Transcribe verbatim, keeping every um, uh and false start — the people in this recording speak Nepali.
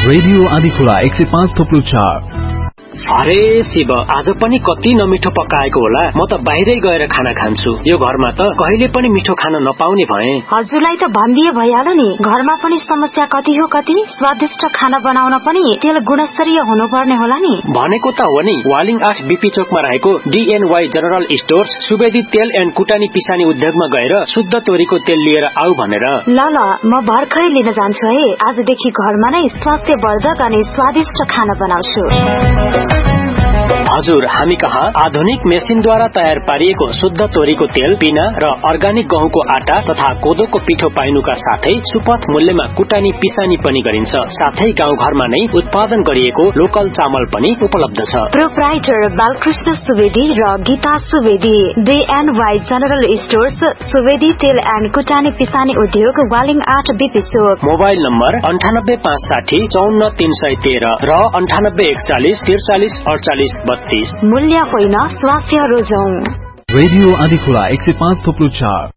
रेडियो आँधीखोला एक सय पाँच थोप्लो चार। अरे शिव, आज पनि कति नमिठो पकाएको होला। म त बाहिरै गएर खाना खान्छु। यो घरमा त कहिले पनि मिठो खान नपाउने भए। हजुरलाई त भनिदिए भइहाल्यो नि। घरमा पनि समस्या कति हो कति। स्वादिष्ट खाना बनाउन पनि तेल गुणस्तरीय हुनुपर्ने होला नि। भनेको त हो नि। वालिङ आठ बीपी चोकमा रहेको डीएनवाई जनरल स्टोर्स सुवेदी तेल एन्ड कुटानी पिसानी उद्योगमा गएर शुद्ध तोरीको तेल लिएर आऊ भनेर। ल ल, म भर्खरै लिन जान्छु है। आजदेखि घरमा नै स्वास्थ्यवर्धक अनि स्वादिष्ट खाना बनाउँछु। हजुर, हामी कहाँ आधुनिक मेसिनद्वारा तयार पारिएको शुद्ध तोरीको तेल, पिना र अर्गानिक गहुँको आटा तथा कोदोको पिठो पाइनुका साथै सुपथ मूल्यमा कुटानी पिसानी पनि गरिन्छ। साथै गाउँघरमा नै उत्पादन गरिएको लोकल चामल पनि उपलब्ध छ। प्रोप्राइटर बालकृष्ण सुवेदी र गीता सुवेदी, डीएनवाई जनरल स्टोर्स, सुवेदी तेल एन्ड कुटानी पिसानी उद्योग, वालिङ आठ बीपी चोक। मोबाइल नम्बर अन्ठानब्बे पाँच साठी चौन्न तीन सय तेह्र र अन्ठानब्बे एकचालिस त्रिचालिस अडचालिस बत्तीस। मूल्य होइन, स्वास्थ्य रोजौं। रेडियो आँधीखोला एक सय पाँच थोप्लो चार।